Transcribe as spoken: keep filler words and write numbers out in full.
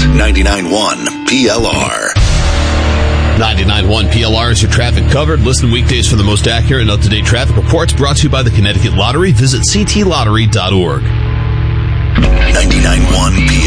ninety-nine point one P L R. ninety-nine point one P L R is your traffic covered. Listen weekdays for the most accurate and up-to-date traffic reports brought to you by the Connecticut Lottery. Visit c t lottery dot org. ninety-nine point one P